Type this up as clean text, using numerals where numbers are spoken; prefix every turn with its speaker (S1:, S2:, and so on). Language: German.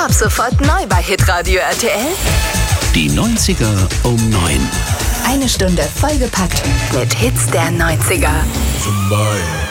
S1: Ab sofort neu bei Hitradio RTL.
S2: Die 90er um 9.
S1: Eine Stunde vollgepackt mit Hits der 90er.
S3: Somebody